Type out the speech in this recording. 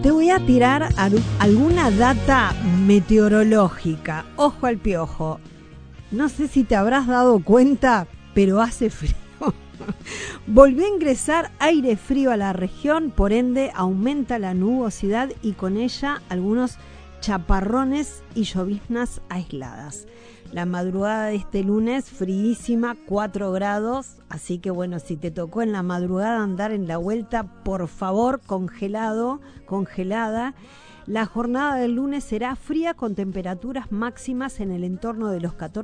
Te voy a tirar alguna data meteorológica. Ojo al piojo. No sé si te habrás dado cuenta, pero hace frío. Volvió a ingresar aire frío a la región, por ende aumenta la nubosidad y con ella algunos chaparrones y lloviznas aisladas. La madrugada de este lunes, fríísima, 4 grados, así que bueno, si te tocó en la madrugada andar en la vuelta, por favor, congelada. La jornada del lunes será fría con temperaturas máximas en el entorno de los 14